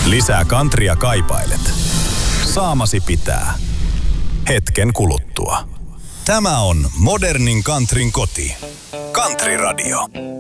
Lisää countrya kaipailet. Saamasi pitää. Hetken kuluttua. Tämä on modernin countryn koti. Country Radio.